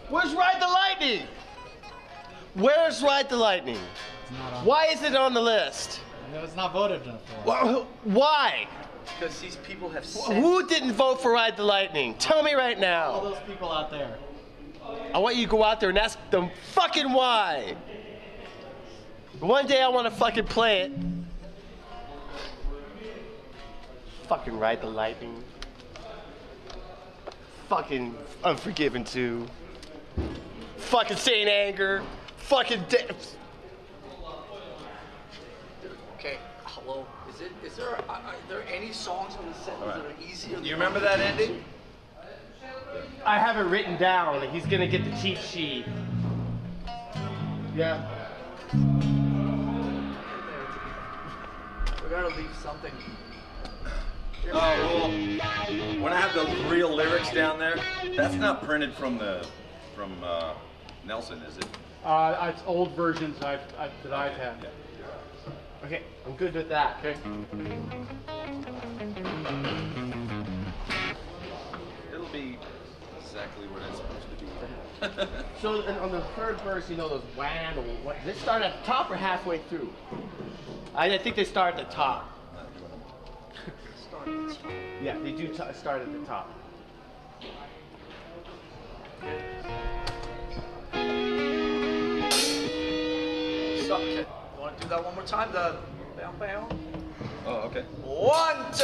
Where's Ride the Lightning? Where's Ride the Lightning? It's not on. Why is it on the list? No, it's not voted for. Why? Because these people have sense. Who didn't vote for Ride the Lightning? Tell me right All now. those people out there. I want you to go out there and ask them fucking why. One day I want to fucking play it. Fucking Ride the Lightning. Fucking Unforgiven 2. Fucking Saint Anger. Fucking Okay, hello. Is there are there any songs on the set that are easier? You remember that, Andy? I have it written down. He's gonna get the cheat sheet. Yeah. We gotta leave something. Oh, well, when I have the real lyrics down there, that's not printed from Nelson, is it? It's old versions that I've had. Okay, I'm good with that. Okay. It'll be exactly what it's supposed to be. So on the third verse, you know those wham or what? They start at the top or halfway through? I think they start at the top. Yeah, they do start at the top. Stop, kid. You wanna do that one more time? The bam bam? Oh, okay. 1, 2.